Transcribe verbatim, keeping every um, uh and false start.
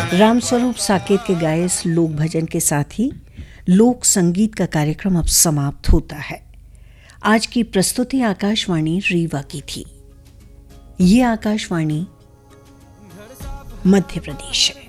रामस्वरूप साकेत के गाए इस लोक भजन के साथ ही लोक संगीत का कार्यक्रम अब समाप्त होता है। आज की प्रस्तुति आकाशवाणी रीवा की थी। ये आकाशवाणी मध्य प्रदेश है।